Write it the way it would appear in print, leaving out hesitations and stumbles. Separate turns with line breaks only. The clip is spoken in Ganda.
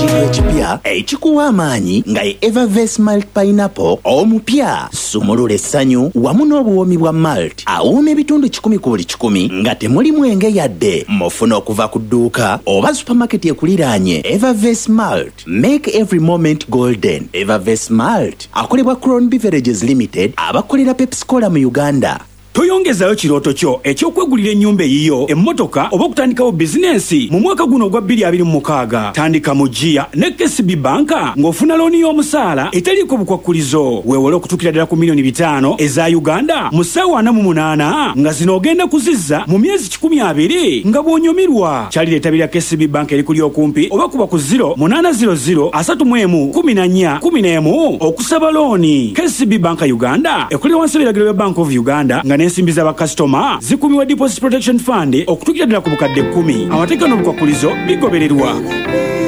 ekintu ekipya ekikuwa amaanyi nga ye Evervest Malt Pineapple omupya. Sumulula essanyu wamu n'obuwoomi bwa malt awooma ebitundu 10 ku buli 10 nga temuli mwenge yadde. Mufuna okuva ku dduuka oba supermarket ekuliraanye. Evervest Malt, make every moment golden. Evervest Malt akolebwa Crown Beverages Limited abakolera Pepsi Cola mu Uganda.
Toyongezayo kirooto kyo ekyokwegulira ennyumba eyiyo, emmotoka oba okutandikawo bizinensi mu mwaka guno ogwa 2026. Tandika mu GIA ne KCB Banka ng'ofuna looni y'omusaala etaliiko bukwakkulizo. Weewole okutuukira ddala ku milioni 5 eza Uganda mu ssaawa 48 nga zino ogenda kuzizza mu myezi 12 nga bw'onyumirwa. Kyalireeta bya KCB Banka eri kuli okumpi oba kuba ku 0800 31 14 11 okusaba looni. KCB Banka Uganda ekolera wansi w'ebiragiro bya Bank of Uganda nga n'ensimbi z'abakasitoma zikuumibwa Deposit Protection Fund okutuukira ddala ku bukadde 10. Amateeka n'obukwakkulizo bigobererwa.